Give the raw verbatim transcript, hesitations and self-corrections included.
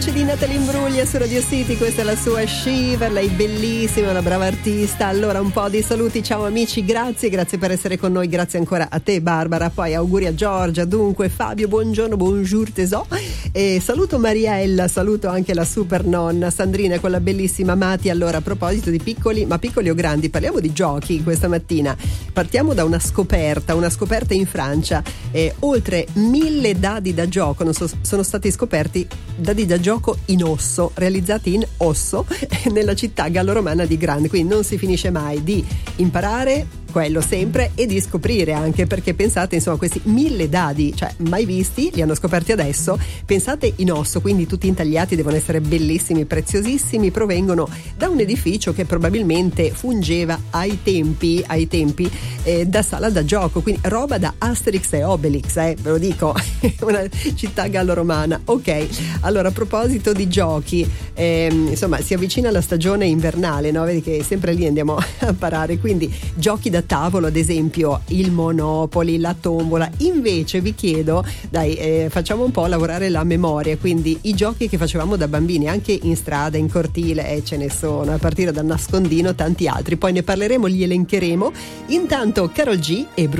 voce di Natalie Imbruglia su Radio City, questa è la sua Shiver, lei bellissima, una brava artista. Allora un po' di saluti, ciao amici, grazie, grazie per essere con noi, grazie ancora a te Barbara, poi auguri a Giorgia, dunque Fabio, buongiorno, bonjour tesò, e saluto Mariella, saluto anche la super nonna Sandrina, quella bellissima Mati. Allora a proposito di piccoli, ma piccoli o grandi, parliamo di giochi questa mattina, partiamo da una scoperta, una scoperta in Francia, eh, oltre mille dadi da gioco non so, sono stati scoperti, dadi da gioco in osso, realizzati in osso nella città gallo-romana di Grande, quindi non si finisce mai di imparare quello sempre e di scoprire anche, perché pensate insomma questi mille dadi, cioè mai visti, li hanno scoperti adesso, pensate in osso, quindi tutti intagliati, devono essere bellissimi, preziosissimi, provengono da un edificio che probabilmente fungeva ai tempi ai tempi eh, da sala da gioco, quindi roba da Asterix e Obelix, eh, ve lo dico, una città gallo-romana. Ok, allora a proposito di giochi, ehm, insomma si avvicina la stagione invernale, no? Vedi che sempre lì andiamo a parare, quindi giochi da tavolo, ad esempio il Monopoly, la tombola. Invece vi chiedo, dai, eh, facciamo un po' lavorare la memoria, quindi i giochi che facevamo da bambini anche in strada, in cortile, e eh, ce ne sono, a partire dal nascondino, tanti altri, poi ne parleremo, li elencheremo. Intanto Karol G e Bruno